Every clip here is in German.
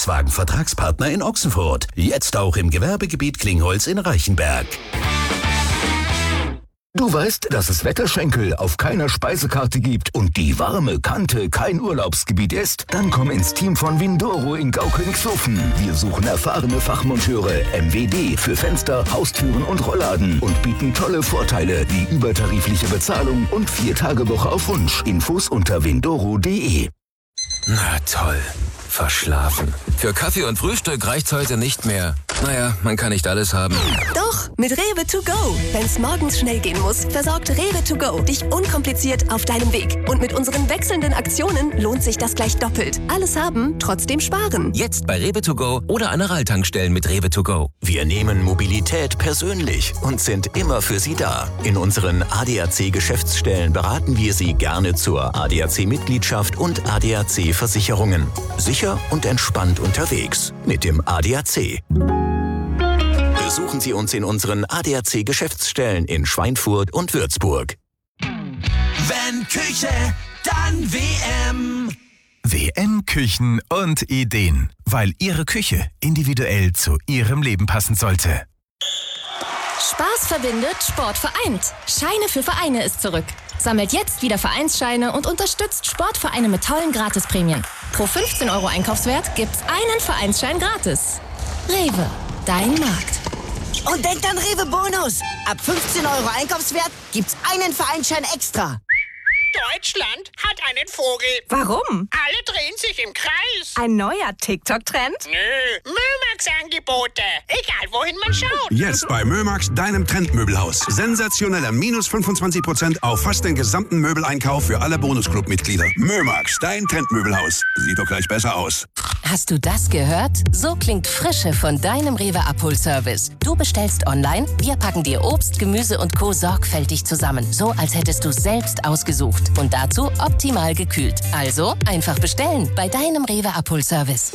Volkswagen-Vertragspartner in Ochsenfurt. Jetzt auch im Gewerbegebiet Klingholz in Reichenberg. Du weißt, dass es Wetterschenkel auf keiner Speisekarte gibt und die warme Kante kein Urlaubsgebiet ist? Dann komm ins Team von Windoro in Gaukönigshofen. Wir suchen erfahrene Fachmonteure, MWD für Fenster, Haustüren und Rollladen und bieten tolle Vorteile wie übertarifliche Bezahlung und 4-Tage-Woche auf Wunsch. Infos unter windoro.de. Na toll. Verschlafen. Für Kaffee und Frühstück reicht's heute nicht mehr. Naja, man kann nicht alles haben. Doch, mit Rewe to go. Wenn's morgens schnell gehen muss, versorgt Rewe to go dich unkompliziert auf deinem Weg. Und mit unseren wechselnden Aktionen lohnt sich das gleich doppelt. Alles haben, trotzdem sparen. Jetzt bei Rewe to go oder an Aral-Tankstellen mit Rewe to go. Wir nehmen Mobilität persönlich und sind immer für Sie da. In unseren ADAC-Geschäftsstellen beraten wir Sie gerne zur ADAC-Mitgliedschaft und ADAC-Versicherungen. Sicher und entspannt unterwegs mit dem ADAC. Besuchen Sie uns in unseren ADAC-Geschäftsstellen in Schweinfurt und Würzburg. Wenn Küche, dann WM. WM Küchen und Ideen, weil Ihre Küche individuell zu Ihrem Leben passen sollte. Spaß verbindet, Sport vereint. Scheine für Vereine ist zurück. Sammelt jetzt wieder Vereinsscheine und unterstützt Sportvereine mit tollen Gratisprämien. Pro 15 € Einkaufswert gibt's einen Vereinsschein gratis. Rewe, dein Markt. Und denkt an Rewe Bonus. Ab 15 € Einkaufswert gibt's einen Vereinsschein extra. Deutschland hat einen Vogel. Warum? Alle drehen sich im Kreis. Ein neuer TikTok-Trend? Nö, Mömax-Angebote. Egal, wohin man schaut. Jetzt bei Mömax, deinem Trendmöbelhaus. Sensationeller minus 25% auf fast den gesamten Möbeleinkauf für alle Bonusclub-Mitglieder. Mömax, dein Trendmöbelhaus. Sieht doch gleich besser aus. Hast du das gehört? So klingt Frische von deinem Rewe-Abholservice. Du bestellst online, wir packen dir Obst, Gemüse und Co. sorgfältig zusammen. So, als hättest du selbst ausgesucht. Und dazu optimal gekühlt. Also einfach bestellen bei deinem Rewe-Abholservice.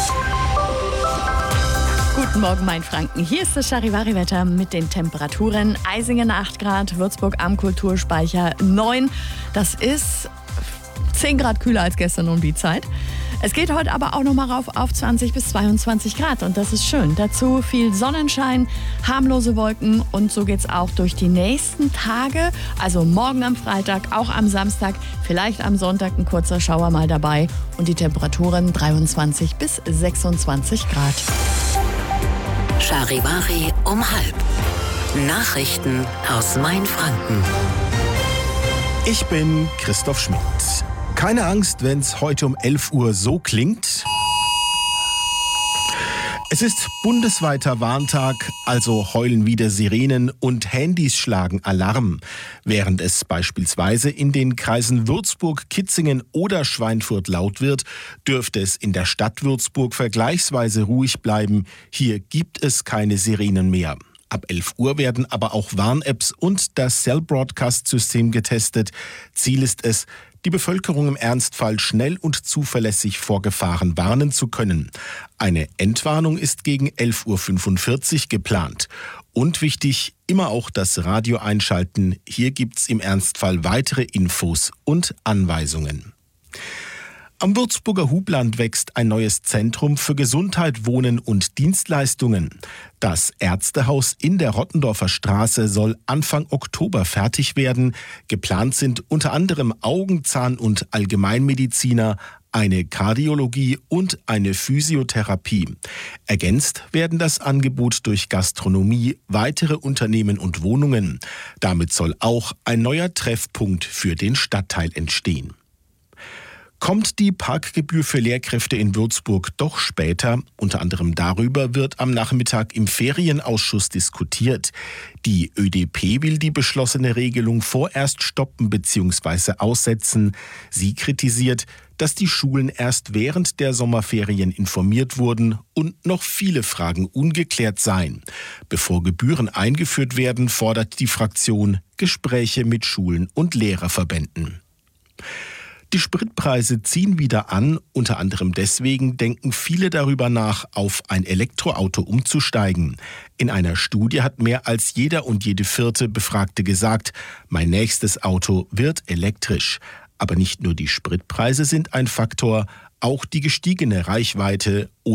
Guten Morgen, mein Franken. Hier ist das Charivari-Wetter mit den Temperaturen. Eisingen 8 Grad, Würzburg am Kulturspeicher 9. Das ist 10 Grad kühler als gestern um die Zeit. Es geht heute aber auch noch mal rauf auf 20 bis 22 Grad und das ist schön. Dazu viel Sonnenschein, harmlose Wolken und so geht's auch durch die nächsten Tage. Also morgen am Freitag, auch am Samstag, vielleicht am Sonntag ein kurzer Schauer mal dabei und die Temperaturen 23 bis 26 Grad. Charivari um 12:30. Nachrichten aus Mainfranken. Ich bin Christoph Schmidt. Keine Angst, wenn es heute um 11 Uhr so klingt. Es ist bundesweiter Warntag, also heulen wieder Sirenen und Handys schlagen Alarm. Während es beispielsweise in den Kreisen Würzburg, Kitzingen oder Schweinfurt laut wird, dürfte es in der Stadt Würzburg vergleichsweise ruhig bleiben. Hier gibt es keine Sirenen mehr. Ab 11 Uhr werden aber auch Warn-Apps und das Cell-Broadcast-System getestet. Ziel ist es, die Bevölkerung im Ernstfall schnell und zuverlässig vor Gefahren warnen zu können. Eine Entwarnung ist gegen 11:45 Uhr geplant. Und wichtig, immer auch das Radio einschalten. Hier gibt's im Ernstfall weitere Infos und Anweisungen. Am Würzburger Hubland wächst ein neues Zentrum für Gesundheit, Wohnen und Dienstleistungen. Das Ärztehaus in der Rottendorfer Straße soll Anfang Oktober fertig werden. Geplant sind unter anderem Augen-, Zahn- und Allgemeinmediziner, eine Kardiologie und eine Physiotherapie. Ergänzt werden das Angebot durch Gastronomie, weitere Unternehmen und Wohnungen. Damit soll auch ein neuer Treffpunkt für den Stadtteil entstehen. Kommt die Parkgebühr für Lehrkräfte in Würzburg doch später? Unter anderem darüber wird am Nachmittag im Ferienausschuss diskutiert. Die ÖDP will die beschlossene Regelung vorerst stoppen bzw. aussetzen. Sie kritisiert, dass die Schulen erst während der Sommerferien informiert wurden und noch viele Fragen ungeklärt seien. Bevor Gebühren eingeführt werden, fordert die Fraktion Gespräche mit Schulen und Lehrerverbänden. Die Spritpreise ziehen wieder an. Unter anderem deswegen denken viele darüber nach, auf ein Elektroauto umzusteigen. In einer Studie hat mehr als jeder und jede vierte Befragte gesagt, mein nächstes Auto wird elektrisch. Aber nicht nur die Spritpreise sind ein Faktor, auch die gestiegene Reichweite